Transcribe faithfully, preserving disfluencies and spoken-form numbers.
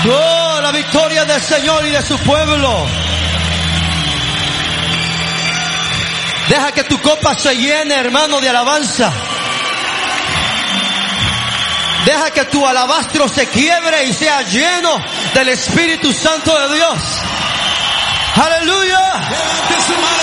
Oh, la victoria del Señor y de su pueblo. Deja que tu copa se llene, hermano, de alabanza. Deja que tu alabastro se quiebre y sea lleno del Espíritu Santo de Dios. Aleluya.